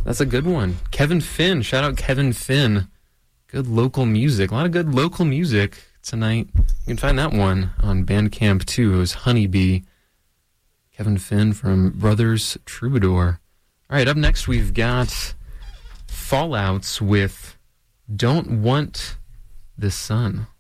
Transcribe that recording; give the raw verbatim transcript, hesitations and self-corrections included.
That's a good one. Kevin Finn. Shout out Kevin Finn. Good local music. A lot of good local music tonight. You can find that one on Bandcamp too. It was Honeybee. Kevin Finn from Brothers Troubadour. All right, up next we've got Fallouts with Don't Want the Sun.